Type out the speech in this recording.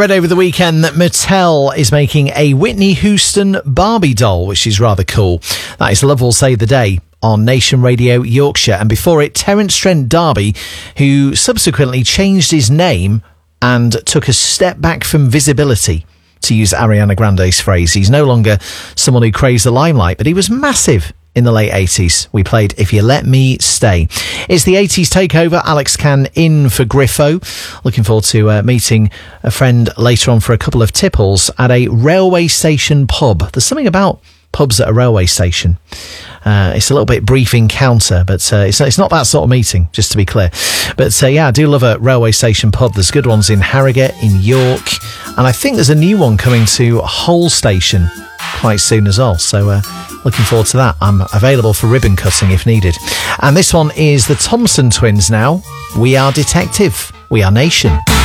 read over the weekend that Mattel is making a Whitney Houston Barbie doll, which is rather cool. That is Love Will Save the Day on Nation Radio Yorkshire. And before it, Terence Trent D'Arby, who subsequently changed his name and took a step back from visibility, to use Ariana Grande's phrase. He's no longer someone who craves the limelight, but he was massive in the late 80s. We played If You Let Me Stay. It's the 80s takeover. Alex Can in for Griffo. Looking forward to meeting a friend later on for a couple of tipples at a railway station pub. There's something about pubs at a railway station. It's a little bit brief encounter, but it's not that sort of meeting, just to be clear. But yeah, I do love a railway station pub. There's good ones in Harrogate, in York, and I think there's a new one coming to Hull Station quite soon as well. So looking forward to that. I'm available for ribbon cutting if needed. And this one is the Thompson Twins now. We Are Detective. We Are Nation.